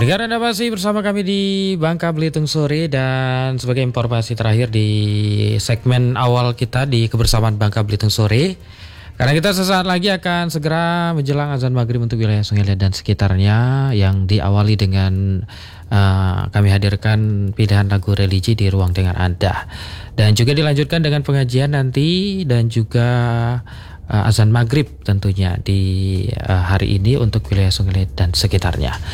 Pendengar, Anda masih bersama kami di Bangka Belitung Sore, dan sebagai informasi terakhir di segmen awal kita di kebersamaan Bangka Belitung Sore, karena kita sesaat lagi akan segera menjelang azan maghrib untuk wilayah Sungai Liat dan sekitarnya, yang diawali dengan kami hadirkan pilihan lagu religi di ruang dengar Anda, dan juga dilanjutkan dengan pengajian nanti dan juga azan maghrib tentunya di hari ini untuk wilayah Sungai Liat dan sekitarnya.